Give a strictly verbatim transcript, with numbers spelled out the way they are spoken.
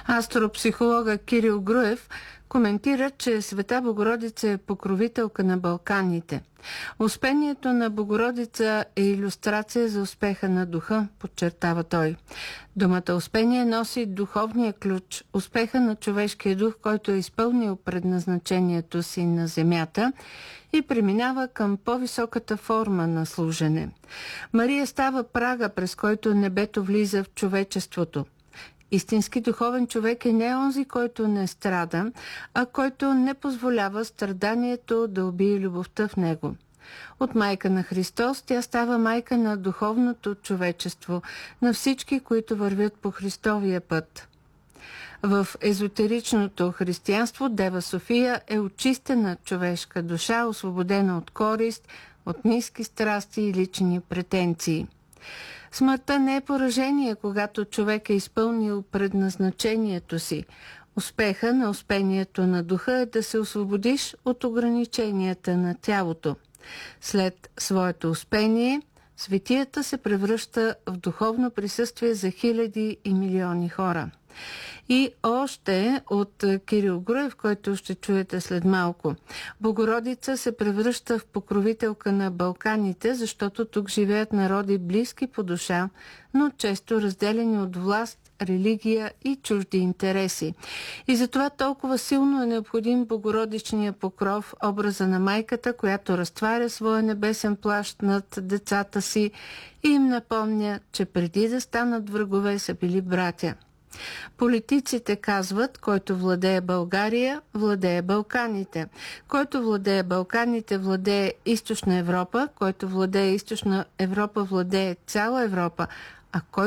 Астропсихолога Кирил Груев коментира, че Света Богородица е покровителка на Балканите. Успението на Богородица е илюстрация за успеха на духа, подчертава той. Думата успение носи духовния ключ, успеха на човешкия дух, който е изпълнил предназначението си на земята и преминава към по-високата форма на служене. Мария става прага, през който небето влиза в човечеството. Истински духовен човек е не онзи, който не страда, а който не позволява страданието да убие любовта в него. От майка на Христос тя става майка на духовното човечество, на всички, които вървят по Христовия път. В езотеричното християнство Дева София е очистена човешка душа, освободена от корист, от ниски страсти и лични претенции. Смъртта не е поражение, когато човек е изпълнил предназначението си. Успеха на успението на духа е да се освободиш от ограниченията на тялото. След своето успение, светията се превръща в духовно присъствие за хиляди и милиони хора. И още от Кирил Груев, който ще чуете след малко. Богородица се превръща в покровителка на Балканите, защото тук живеят народи близки по душа, но често разделени от власт, религия и чужди интереси. И затова толкова силно е необходим богородичния покров, образа на майката, която разтваря своя небесен плащ над децата си и им напомня, че преди да станат врагове са били братя. Политиците казват, който владее България, владее Балканите. Който владее Балканите, владее Източна Европа. Който владее Източна Европа, владее цяла Европа. А кой